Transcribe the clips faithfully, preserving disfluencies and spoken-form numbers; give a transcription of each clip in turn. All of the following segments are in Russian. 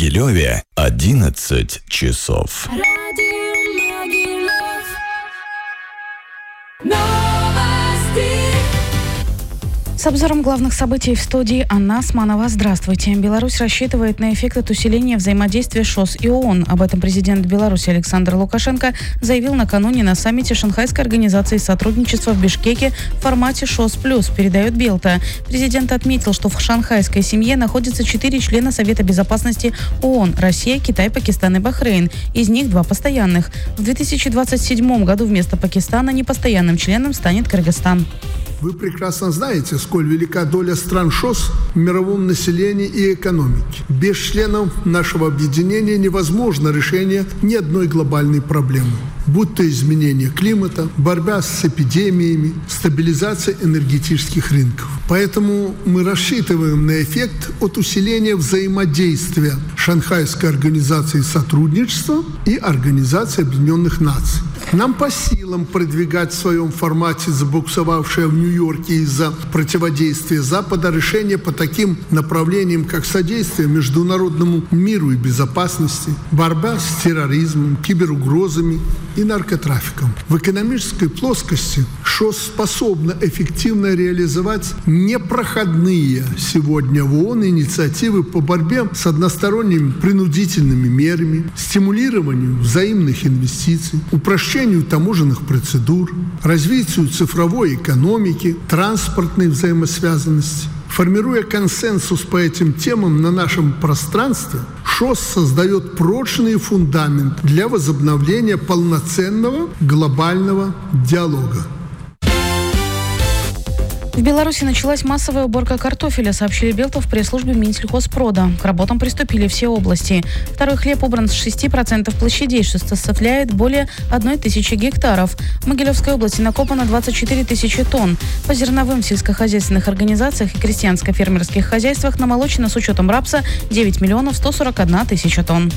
Могилеве одиннадцать часов. С обзором главных событий в студии Анна Османова. Здравствуйте. Беларусь рассчитывает на эффект от усиления взаимодействия ШОС и ООН. Об этом президент Беларуси Александр Лукашенко заявил накануне на саммите Шанхайской организации сотрудничества в Бишкеке в формате ШОС плюс, передает Белта. Президент отметил, что в шанхайской семье находятся четыре члена Совета безопасности ООН – Россия, Китай, Пакистан и Бахрейн. Из них два постоянных. В две тысячи двадцать седьмом году вместо Пакистана непостоянным членом станет Кыргызстан. Вы прекрасно знаете, сколь велика доля стран ШОС в мировом населении и экономике. Без членов нашего объединения невозможно решение ни одной глобальной проблемы. Будь то изменение климата, борьба с эпидемиями, стабилизация энергетических рынков. Поэтому мы рассчитываем на эффект от усиления взаимодействия Шанхайской организации сотрудничества и Организации Объединенных Наций. Нам по силам продвигать в своем формате забуксовавшее в Нью-Йорке из-за противодействия Запада решение по таким направлениям, как содействие международному миру и безопасности, борьба с терроризмом, киберугрозами и наркотрафиком. В экономической плоскости ШОС способна эффективно реализовать непроходные сегодня в ООН инициативы по борьбе с односторонними принудительными мерами, стимулированию взаимных инвестиций, упрощению таможенных процедур, развитию цифровой экономики, транспортной взаимосвязанности. Формируя консенсус по этим темам на нашем пространстве, ШОС создает прочный фундамент для возобновления полноценного глобального диалога. В Беларуси началась массовая уборка картофеля, сообщили Белта в пресс-службе Минсельхозпрода. К работам приступили все области. Второй хлеб убран с шести процентов площадей, что составляет более одной тысячи гектаров. В Могилевской области накопано двадцать четыре тысячи тонн. По зерновым сельскохозяйственных организациях и крестьянско-фермерских хозяйствах намолочено с учетом рапса девять миллионов сто сорок одна тысяча тонн.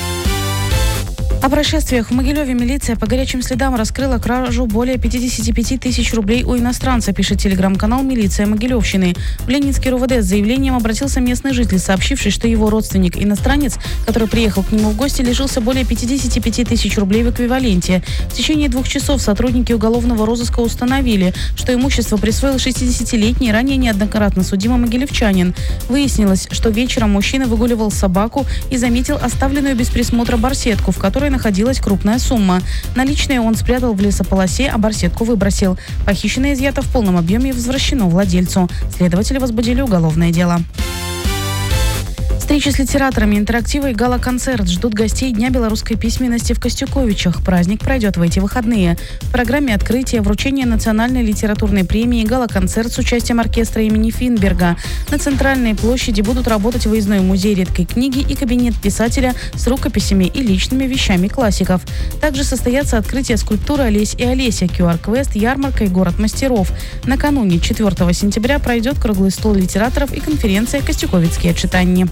О происшествиях. В Могилеве милиция по горячим следам раскрыла кражу более пятьдесят пять тысяч рублей у иностранца, пишет телеграм-канал «Милиция Могилевщины». В Ленинский РУВД с заявлением обратился местный житель, сообщивший, что его родственник-иностранец, который приехал к нему в гости, лишился более пятьдесят пять тысяч рублей в эквиваленте. В течение двух часов сотрудники уголовного розыска установили, что имущество присвоил шестидесятилетний, ранее неоднократно судимый могилевчанин. Выяснилось, что вечером мужчина выгуливал собаку и заметил оставленную без присмотра барсетку, в которой находилась крупная сумма. Наличные он спрятал в лесополосе, а барсетку выбросил. Похищенное изъято в полном объеме и возвращено владельцу. Следователи возбудили уголовное дело. Встречи с литераторами, интерактивы и гала-концерт ждут гостей Дня белорусской письменности в Костюковичах. Праздник пройдет в эти выходные. В программе открытия, вручение национальной литературной премии, гала-концерт с участием оркестра имени Финберга. На центральной площади будут работать выездной музей редкой книги и кабинет писателя с рукописями и личными вещами классиков. Также состоятся открытие скульптуры «Олесь и Олеся», ку ар-квест, ярмарка и город мастеров. Накануне четвёртого сентября пройдет круглый стол литераторов и конференция «Костюковицкие читания».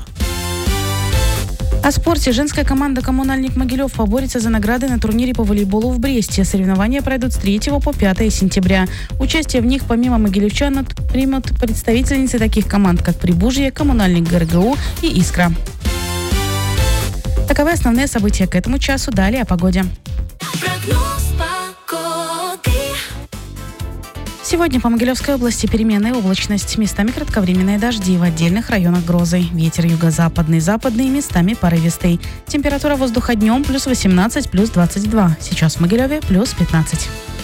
О спорте. Женская команда «Коммунальник Могилев» поборется за награды на турнире по волейболу в Бресте. Соревнования пройдут с третьего по пятое сентября. Участие в них помимо могилевчан примут представительницы таких команд, как Прибужье, Коммунальник ГРГУ и Искра. Таковы основные события к этому часу. Далее о погоде. Сегодня по Могилевской области переменная облачность, местами кратковременные дожди, в отдельных районах грозы. Ветер юго-западный, западный, местами порывистый. Температура воздуха днем плюс восемнадцать, плюс двадцать два. Сейчас в Могилеве плюс пятнадцать.